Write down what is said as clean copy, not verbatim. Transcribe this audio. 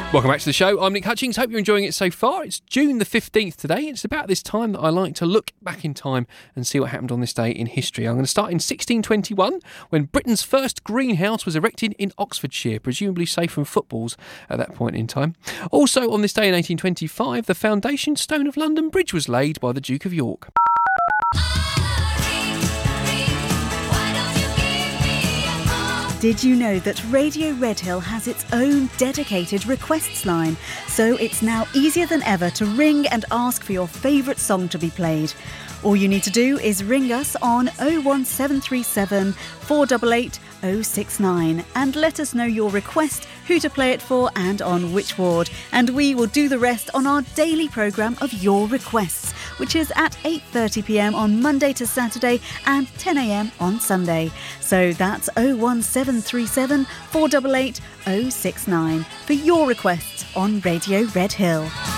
Welcome back to the show. I'm Nick Hutchings. Hope you're enjoying it so far. It's June the 15th today. It's about this time that I like to look back in time and see what happened on this day in history. I'm going to start in 1621 when Britain's first greenhouse was erected in Oxfordshire, presumably safe from footballs at that point in time. Also on this day in 1825, the foundation stone of London Bridge was laid by the Duke of York. Did you know that Radio Redhill has its own dedicated requests line? So it's now easier than ever to ring and ask for your favourite song to be played. All you need to do is ring us on 01737 488 069 and let us know your request, who to play it for and on which ward. And we will do the rest on our daily programme of Your Requests, which is at 8:30pm on Monday to Saturday and 10am on Sunday. So that's 01737 488 069 for your requests on Radio Redhill.